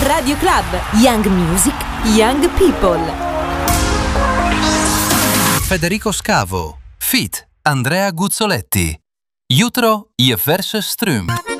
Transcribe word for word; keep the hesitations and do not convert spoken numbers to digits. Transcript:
Radio Club. Young Music, Young People. Federico Scavo, feat. Andrea Guzzoletti. Jutro je verse Ström.